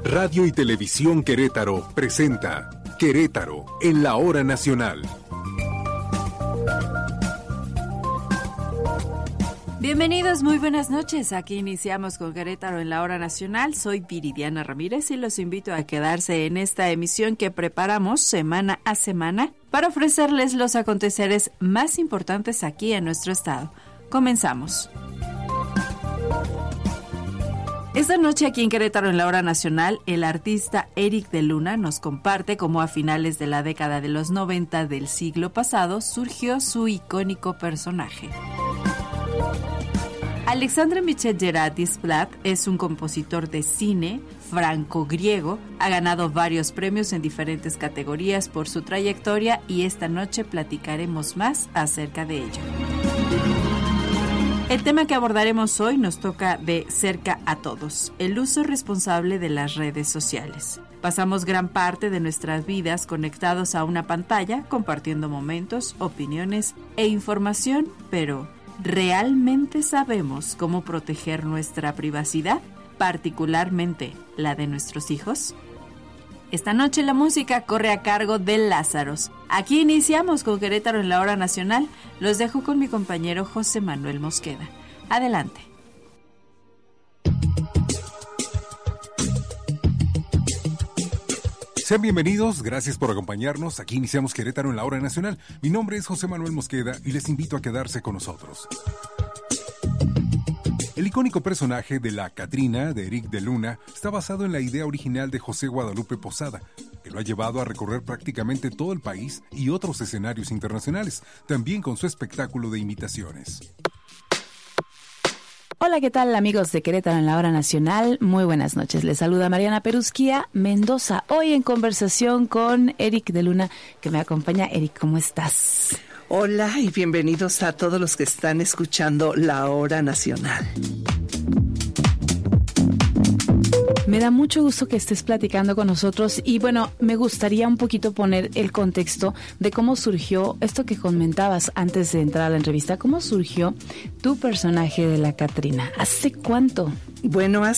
Radio y Televisión Querétaro presenta Querétaro en la hora nacional. Bienvenidos, muy buenas noches. Aquí iniciamos con Querétaro en la hora nacional. Soy Viridiana Ramírez y los invito a quedarse en esta emisión que preparamos semana a semana para ofrecerles los aconteceres más importantes aquí en nuestro estado. Comenzamos. Esta noche aquí en Querétaro en la hora nacional, el artista Eric de Luna nos comparte cómo a finales de la década de los 90 del siglo pasado surgió su icónico personaje. Alexandre Michel Gerard Desplat es un compositor de cine franco-griego, ha ganado varios premios en diferentes categorías por su trayectoria y esta noche platicaremos más acerca de ello. El tema que abordaremos hoy nos toca de cerca a todos, el uso responsable de las redes sociales. Pasamos gran parte de nuestras vidas conectados a una pantalla, compartiendo momentos, opiniones e información, pero ¿realmente sabemos cómo proteger nuestra privacidad, particularmente la de nuestros hijos? Esta noche la música corre a cargo de Lázaros. Aquí iniciamos con Querétaro en la hora nacional. Los dejo con mi compañero José Manuel Mosqueda. Adelante. Sean bienvenidos, gracias por acompañarnos. Aquí iniciamos Querétaro en la hora nacional. Mi nombre es José Manuel Mosqueda y les invito a quedarse con nosotros. El icónico personaje de la Catrina, de Eric de Luna, está basado en la idea original de José Guadalupe Posada, que lo ha llevado a recorrer prácticamente todo el país y otros escenarios internacionales, también con su espectáculo de imitaciones. Hola, ¿qué tal amigos de Querétaro en la hora nacional? Muy buenas noches. Les saluda Mariana Perusquía Mendoza. Hoy en conversación con Eric de Luna, que me acompaña. Eric, ¿cómo estás? Hola y bienvenidos a todos los que están escuchando La Hora Nacional. Me da mucho gusto que estés platicando con nosotros y bueno, me gustaría un poquito poner el contexto de cómo surgió esto que comentabas antes de entrar a la entrevista. ¿Cómo surgió tu personaje de la Catrina? ¿Hace cuánto? Bueno,